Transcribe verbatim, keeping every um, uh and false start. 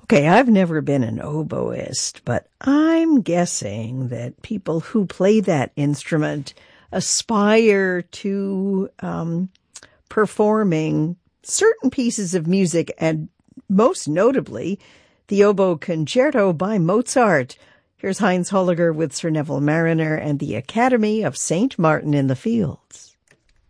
Okay, I've never been an oboist, but I'm guessing that people who play that instrument aspire to um, performing certain pieces of music, and most notably, the Oboe Concerto by Mozart. Here's Heinz Holliger with Sir Neville Marriner and the Academy of Saint Martin in the Fields.